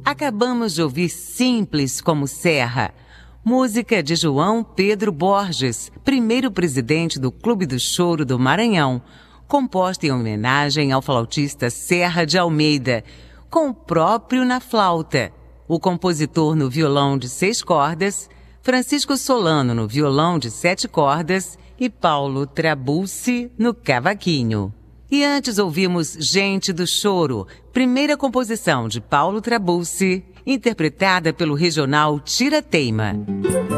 Acabamos de ouvir Simples como Serra, música de João Pedro Borges, primeiro presidente do Clube do Choro do Maranhão, composta em homenagem ao flautista Serra de Almeida, com o próprio na flauta, o compositor no violão de 6 cordas, Francisco Solano no violão de 7 cordas e Paulo Trabulsi no cavaquinho. E antes ouvimos Gente do Choro, primeira composição de Paulo Trabulsi, interpretada pelo regional Tira Teima.